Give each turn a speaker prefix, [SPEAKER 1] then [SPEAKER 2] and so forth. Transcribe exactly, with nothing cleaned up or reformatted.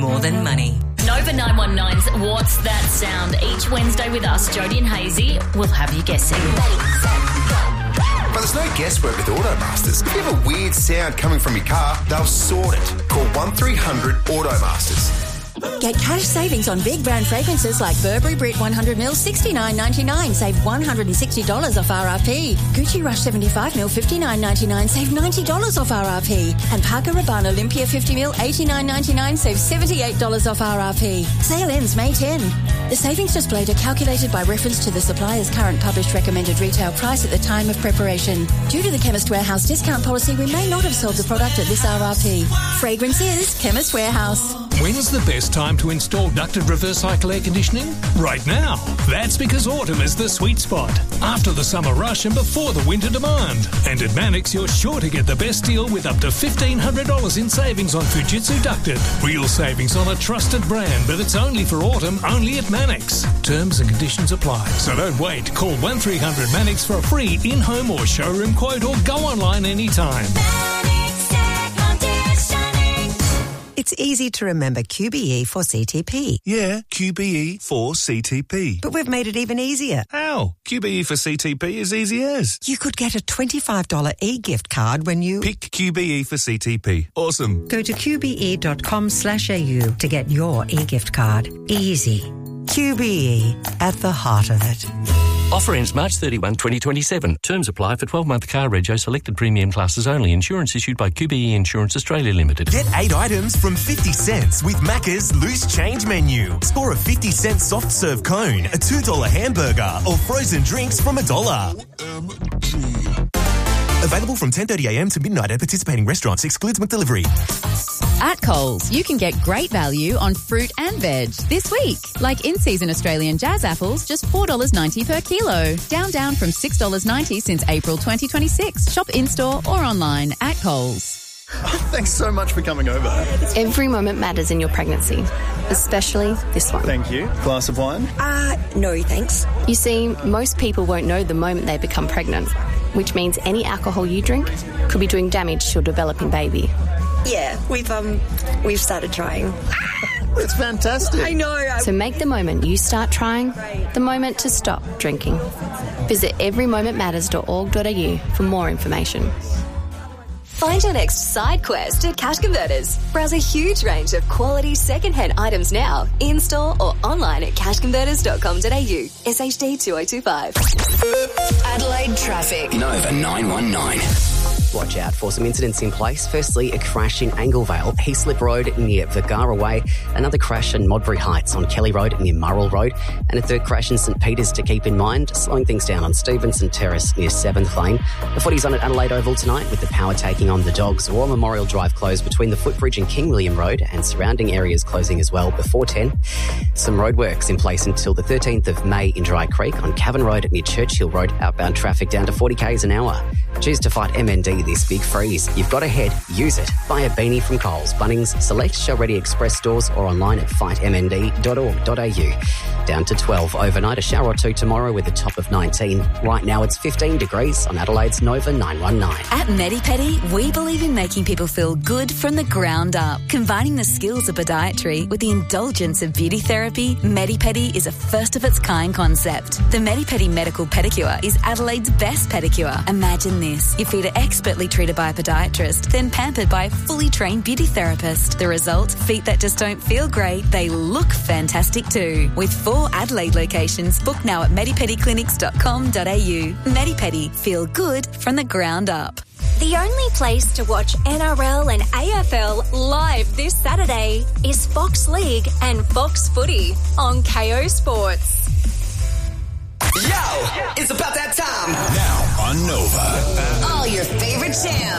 [SPEAKER 1] more than money.
[SPEAKER 2] Nova nine one nine's What's That Sound? Each Wednesday with us, Jodie and Hazy, will have you guessing.
[SPEAKER 3] But there's no guesswork with Automasters. If you have a weird sound coming from your car, they'll sort it. Call one three hundred Automasters.
[SPEAKER 4] Get cash savings on big brand fragrances like Burberry Brit one hundred milliliters, sixty-nine ninety-nine, save one hundred sixty dollars off R R P. Gucci Rush seventy-five milliliters, fifty-nine ninety-nine, save ninety dollars off R R P. And Parker Rabanne Olympia fifty milliliters, eighty-nine ninety-nine, save seventy-eight dollars off R R P. Sale ends May tenth. The savings displayed are calculated by reference to the supplier's current published recommended retail price at the time of preparation. Due to the Chemist Warehouse discount policy, we may not have sold the product at this R R P. Fragrance is Chemist Warehouse.
[SPEAKER 5] When's the best time to install ducted reverse cycle air conditioning? Right now. That's because autumn is the sweet spot. After the summer rush and before the winter demand. And at Mannix, you're sure to get the best deal with up to fifteen hundred dollars in savings on Fujitsu ducted. Real savings on a trusted brand, but it's only for autumn, only at Mannix. Terms and conditions apply. So don't wait. Call one three hundred Mannix for a free in-home or showroom quote or go online anytime.
[SPEAKER 1] It's easy to remember Q B E for C T P.
[SPEAKER 6] Yeah, Q B E for C T P.
[SPEAKER 1] But we've made it even easier.
[SPEAKER 6] How? Q B E for C T P is easy as.
[SPEAKER 1] You could get a twenty-five dollars e-gift card when you...
[SPEAKER 6] Pick Q B E for C T P. Awesome.
[SPEAKER 1] Go to qbe.com slash au to get your e-gift card. Easy. Q B E, at the heart of it.
[SPEAKER 7] Offer ends March thirty-first, twenty twenty-seven. Terms apply for twelve-month car rego selected premium classes only. Insurance issued by Q B E Insurance Australia Limited.
[SPEAKER 8] Get eight items from fifty cents with Macca's Loose Change menu. Score a fifty cent soft serve cone, a two dollar hamburger or frozen drinks from a dollar. Available from ten thirty a m to midnight at participating restaurants. Excludes McDelivery.
[SPEAKER 9] At Coles, you can get great value on fruit and veg this week. Like in-season Australian jazz apples, just four dollars ninety per kilo. Down, down from six dollars ninety since April twenty twenty-six. Shop in-store or online at Coles.
[SPEAKER 10] Thanks so much for coming over.
[SPEAKER 11] Every moment matters in your pregnancy, especially this one.
[SPEAKER 10] Thank you. Glass of wine?
[SPEAKER 11] Uh, no, thanks. You see, most people won't know the moment they become pregnant, which means any alcohol you drink could be doing damage to your developing baby.
[SPEAKER 12] Yeah, we've um, we've started trying.
[SPEAKER 10] It's fantastic.
[SPEAKER 12] I know. I...
[SPEAKER 11] So make the moment you start trying the moment to stop drinking. Visit every moment matters dot org dot a u for more information.
[SPEAKER 13] Find your next side quest at Cash Converters. Browse a huge range of quality second-hand items now, in-store or online at cash converters dot com dot a u. S H D two oh two five.
[SPEAKER 14] Adelaide traffic.
[SPEAKER 15] Nova nine one nine. Watch out for some incidents in place. Firstly, a crash in Anglevale, Heaslip Road near Vergara Way, another crash in Modbury Heights on Kelly Road near Murrell Road, and a third crash in St Peters to keep in mind, slowing things down on Stevenson Terrace near seventh Lane. The footy's on at Adelaide Oval tonight with the Power taking on the Dogs. War Memorial Drive closed between the Footbridge and King William Road, and surrounding areas closing as well before ten. Some roadworks in place until the thirteenth of May in Dry Creek on Cavan Road near Churchill Road, outbound traffic down to forty k's an hour. Choose to fight M N D this big freeze. You've got a head, use it. Buy a beanie from Coles, Bunnings, select Show Ready Express stores or online at fight m n d dot org dot a u. Down to twelve overnight, a shower or two tomorrow with a top of nineteen. Right now it's fifteen degrees on Adelaide's Nova nine one nine.
[SPEAKER 16] At MediPedi, we believe in making people feel good from the ground up. Combining the skills of podiatry with the indulgence of beauty therapy, MediPedi is a first-of-its-kind concept. The MediPedi Medical Pedicure is Adelaide's best pedicure. Imagine this. Your feet are expertly treated by a podiatrist, then pampered by a fully trained beauty therapist. The result? Feet that just don't feel great, they look fantastic too. With four Adelaide locations, book now at medipedi clinics dot com dot a u. MediPedi. Feel good from the ground up.
[SPEAKER 13] The only place to watch N R L and A F L live this Saturday is Fox League and Fox Footy on K O Sports.
[SPEAKER 14] Yo, it's about that time.
[SPEAKER 3] Now on Nova.
[SPEAKER 14] All your favorite jams.